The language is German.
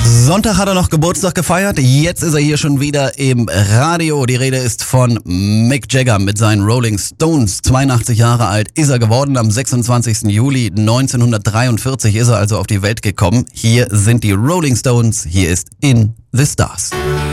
Sonntag hat er noch Geburtstag gefeiert, jetzt ist er hier schon wieder im Radio. Die Rede ist von Mick Jagger mit seinen Rolling Stones. 82 Jahre alt ist er geworden, am 26. Juli 1943 ist er also auf die Welt gekommen. Hier sind die Rolling Stones, hier ist In the Stars.